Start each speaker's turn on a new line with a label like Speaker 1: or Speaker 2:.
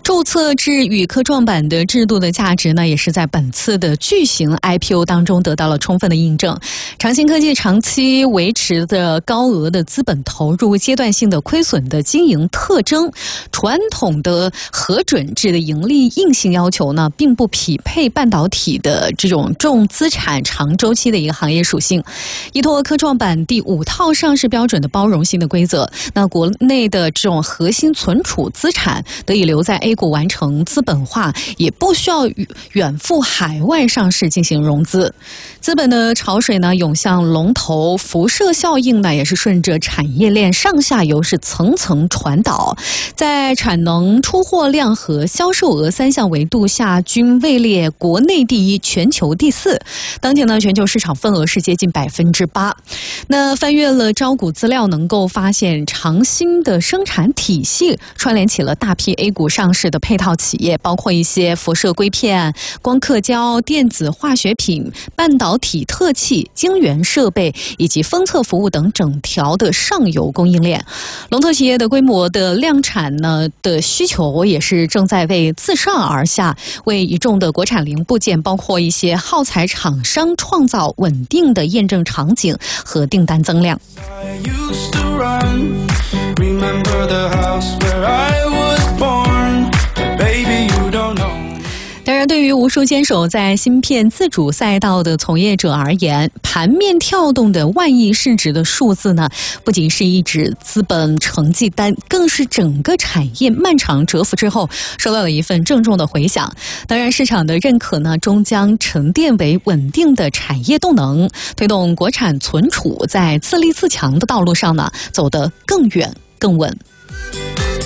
Speaker 1: 注册制与科创板的制度的价值呢，也是在本次的巨型 IPO 当中得到了充分的印证。长兴科技长期维持的高额的资本投入、阶段性的亏损的经营特征，传统的核准制的盈利硬性要求呢，并不匹配半导体的这种重资产、长周期的一个行业属性。依托科创板第5套上市标准的包容性的规则，那国内的这种核心存储资产得以留在 A 股完成资本化，也不需要远赴海外上市进行融资。资本的潮水呢涌向龙头，辐射效应呢也是顺着产业链上下游是层层传导，在产能、出货量和销售额3项维度下均位列国内第1、全球第4。当前呢，全球市场份额是接近8%。那翻阅了招股资料，能够发现长兴的生产体系串联起了大批 A 股上市的配套企业，包括一些辐射硅片、光刻胶、电子化学品、半导体特器、晶圆设备以及封测服务等整条的上游供应链。龙头企业的规模的量产呢的需求也是正在为自上而下，为一众的国产零部件，包括一些耗材厂商创造稳定的验证场景和订单增量。当然，对于无数坚守在芯片自主赛道的从业者而言，盘面跳动的万亿市值的数字呢，不仅是一纸资本成绩单，更是整个产业漫长蛰伏之后收到了一份郑重的回响。当然，市场的认可呢，终将沉淀为稳定的产业动能，推动国产存储在自立自强的道路上呢，走得更远更稳。